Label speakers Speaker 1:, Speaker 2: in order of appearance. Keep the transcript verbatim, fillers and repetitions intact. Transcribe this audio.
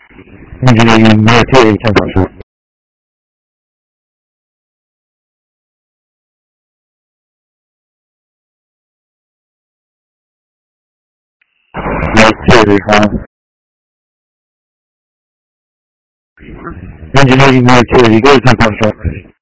Speaker 1: Engineering military 参考书。Military 哈。Engineering military 一个参考书。